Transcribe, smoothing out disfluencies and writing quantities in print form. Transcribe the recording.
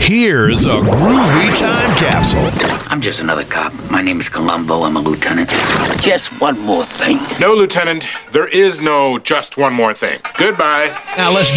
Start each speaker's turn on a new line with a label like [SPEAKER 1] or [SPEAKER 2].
[SPEAKER 1] Here's a groovy time capsule.
[SPEAKER 2] I'm just another cop. My name is Columbo. I'm a lieutenant.
[SPEAKER 3] Just one more thing.
[SPEAKER 4] No, Lieutenant. There is no just one more thing. Goodbye.
[SPEAKER 1] Now let's